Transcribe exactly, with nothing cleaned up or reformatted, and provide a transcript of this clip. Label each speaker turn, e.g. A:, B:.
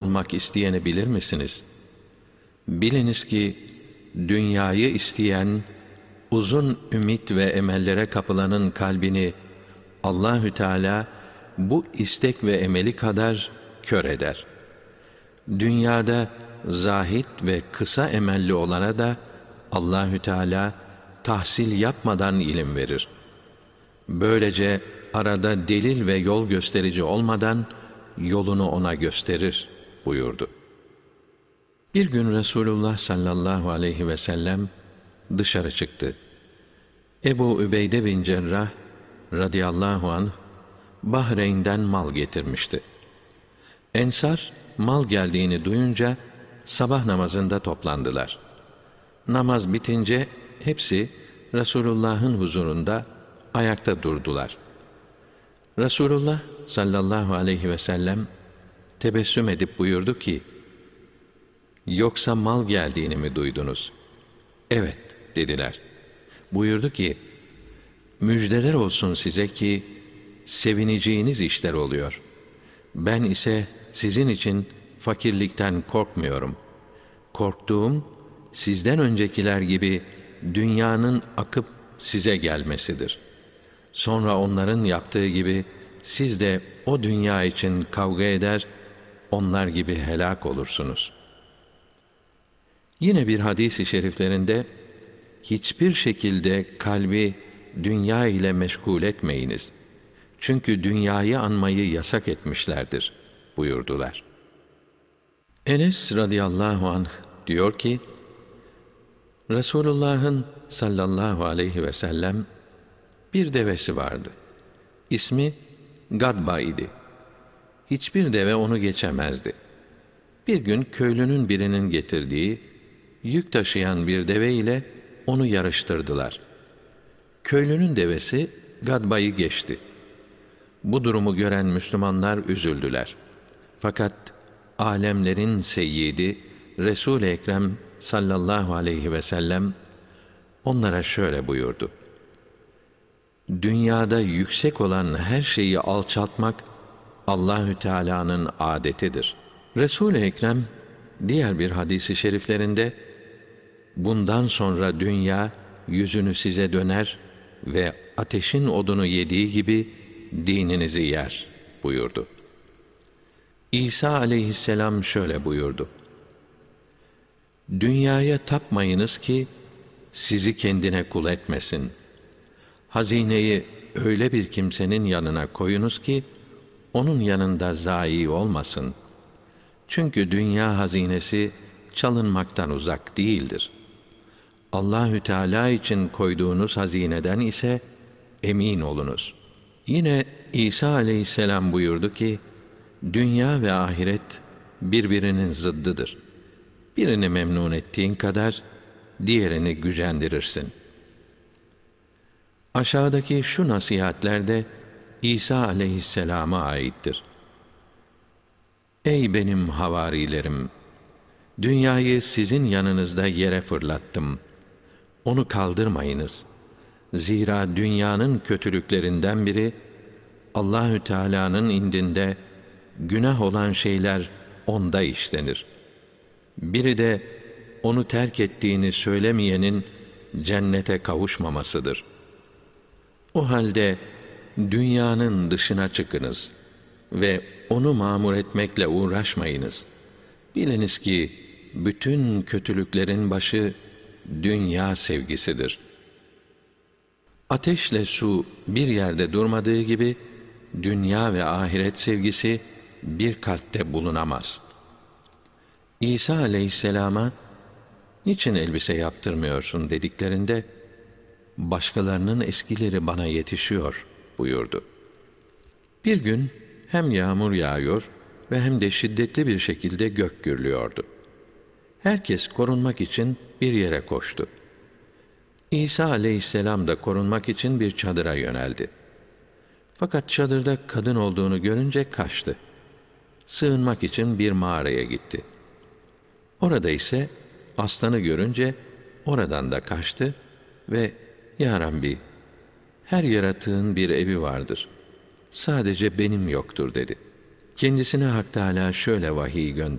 A: olmak isteyeni bilir misiniz? Biliniz ki dünyayı isteyen, uzun ümit ve emellere kapılanın kalbini Allahü Teala bu istek ve emeli kadar kör eder. Dünyada zahit ve kısa emelli olana da Allahü Teala tahsil yapmadan ilim verir. Böylece arada delil ve yol gösterici olmadan yolunu ona gösterir buyurdu. Bir gün Resulullah sallallahu aleyhi ve sellem dışarı çıktı. Ebu Übeyde bin Cerrah radıyallahu anh Bahreyn'den mal getirmişti. Ensar mal geldiğini duyunca sabah namazında toplandılar. Namaz bitince hepsi Resulullah'ın huzurunda ayakta durdular. Resulullah sallallahu aleyhi ve sellem tebessüm edip buyurdu ki, "Yoksa mal geldiğini mi duydunuz?" "Evet," dediler. Buyurdu ki, "Müjdeler olsun size ki sevineceğiniz işler oluyor. Ben ise sizin için fakirlikten korkmuyorum. Korktuğum, sizden öncekiler gibi dünyanın akıp size gelmesidir. Sonra onların yaptığı gibi siz de o dünya için kavga eder, onlar gibi helak olursunuz." Yine bir hadis-i şeriflerinde, hiçbir şekilde kalbi dünya ile meşgul etmeyiniz. Çünkü dünyayı anmayı yasak etmişlerdir buyurdular. Enes radıyallahu anh diyor ki, Resulullah'ın sallallahu aleyhi ve sellem bir devesi vardı. İsmi Gadba idi. Hiçbir deve onu geçemezdi. Bir gün köylünün birinin getirdiği yük taşıyan bir deve ile onu yarıştırdılar. Köylünün devesi Gadba'yı geçti. Bu durumu gören Müslümanlar üzüldüler. Fakat alemlerin seyyidi Resul-i Ekrem sallallahu aleyhi ve sellem onlara şöyle buyurdu: "Dünyada yüksek olan her şeyi alçaltmak Allahü Teala'nın adetidir." Resul-i Ekrem diğer bir hadisi şeriflerinde, "Bundan sonra dünya yüzünü size döner ve ateşin odunu yediği gibi dininizi yer" buyurdu. İsa aleyhisselam şöyle buyurdu: "Dünyaya tapmayınız ki sizi kendine kul etmesin. Hazineyi öyle bir kimsenin yanına koyunuz ki onun yanında zayi olmasın. Çünkü dünya hazinesi çalınmaktan uzak değildir. Allahü Teala için koyduğunuz hazineden ise emin olunuz." Yine İsa aleyhisselam buyurdu ki, dünya ve ahiret birbirinin zıddıdır. Birini memnun ettiğin kadar diğerini gücendirirsin. Aşağıdaki şu nasihatler de İsa aleyhisselama aittir. Ey benim havarilerim! Dünyayı sizin yanınızda yere fırlattım. Onu kaldırmayınız. Zira dünyanın kötülüklerinden biri, Allahü Teala'nın indinde günah olan şeyler onda işlenir. Biri de onu terk ettiğini söylemeyenin cennete kavuşmamasıdır. O halde dünyanın dışına çıkınız ve onu mamur etmekle uğraşmayınız. Biliniz ki bütün kötülüklerin başı dünya sevgisidir. Ateşle su bir yerde durmadığı gibi, dünya ve ahiret sevgisi bir kalpte bulunamaz. İsa aleyhisselama, "Niçin elbise yaptırmıyorsun?" dediklerinde, "Başkalarının eskileri bana yetişiyor." buyurdu. Bir gün hem yağmur yağıyor ve hem de şiddetli bir şekilde gök gürlüyordu. Herkes korunmak için bir yere koştu. İsa aleyhisselam da korunmak için bir çadıra yöneldi. Fakat çadırda kadın olduğunu görünce kaçtı. Sığınmak için bir mağaraya gitti. Orada ise aslanı görünce oradan da kaçtı ve "Ya Rabbi, her yaratığın bir evi vardır. Sadece benim yoktur." dedi. Kendisine Hak Teâlâ şöyle vahiy gönderdi: